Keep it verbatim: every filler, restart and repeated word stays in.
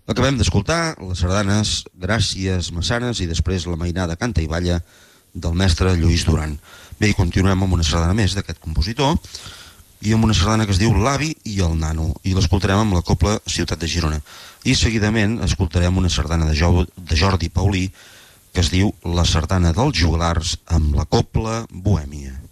Acabem d'escoltar les sardanes Gràcies Massanes i després la mainada Canta i Balla del mestre Lluís Duran. Bé, i continuem amb una sardana més d'aquest compositor i amb una sardana que es diu L'avi i el nano, i l'escoltarem amb la Cobla Ciutat de Girona. I seguidament escoltarem una sardana de, jo, de Jordi Paulí que es diu La sardana dels joglars amb la Cobla Bohèmia.